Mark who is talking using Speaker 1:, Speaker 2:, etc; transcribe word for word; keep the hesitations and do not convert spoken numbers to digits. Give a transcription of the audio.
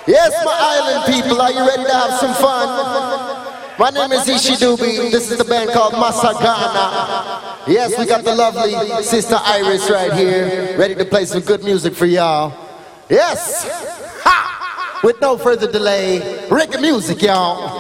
Speaker 1: Yes, my island people, are you ready to have some fun? My name is Ishidubi. This is the band called Masagana. Yes, we got the lovely Sister Iris right here, ready to play some good music for y'all. Yes! Ha! With no further delay, reggae music, y'all.